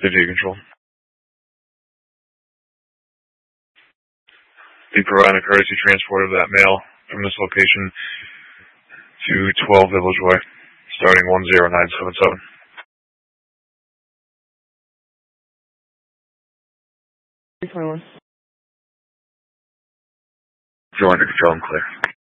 City Control. Be providing a courtesy transport of that mail from this location to 12 Village Way, starting 10977. Join the control and clear.